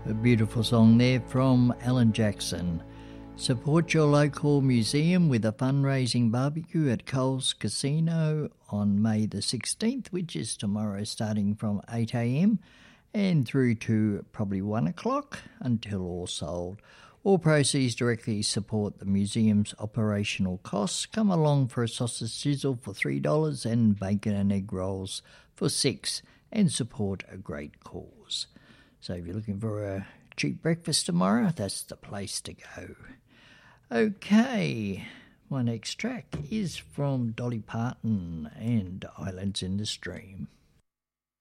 A beautiful song there from Alan Jackson. Support your local museum with a fundraising barbecue at Coles Casino on May the 16th, which is tomorrow, starting from 8 a.m. and through to probably 1 o'clock until all sold. All proceeds directly support the museum's operational costs. Come along for a sausage sizzle for $3 and bacon and egg rolls for $6 and support a great cause. So if you're looking for a cheap breakfast tomorrow, that's the place to go. Okay, my next track is from Dolly Parton and Islands in the Stream.